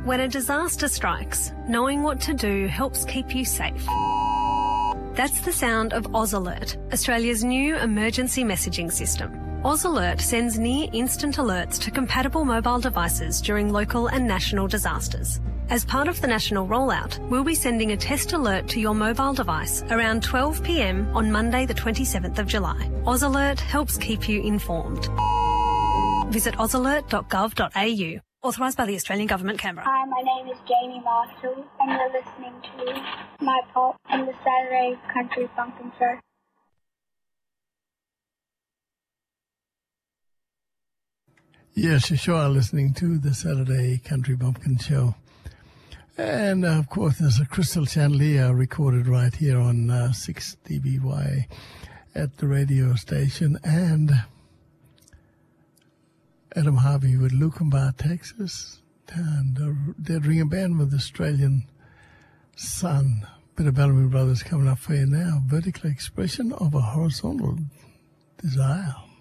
When a disaster strikes, knowing what to do helps keep you safe. That's the sound of Oz Alert, Australia's new emergency messaging system. Oz Alert sends near-instant alerts to compatible mobile devices during local and national disasters. As part of the national rollout, we'll be sending a test alert to your mobile device around 12 p.m. on Monday the 27th of July. Oz Alert helps keep you informed. Visit ozalert.gov.au. Authorised by the Australian Government, Canberra. Hi, my name is Jamie Marshall, and you're listening to My Pop and the Saturday Country Bumpkin Show. Yes, you sure are listening to the Saturday Country Bumpkin Show. And, of course, there's a Crystal Chandelier recorded right here on 6 DBY at the radio station. And Adam Harvey with Lucumba, Texas. And Dead Ring Band with Australian Sun. Bit of Bellamy Brothers coming up for you now. Vertical expression of a horizontal desire.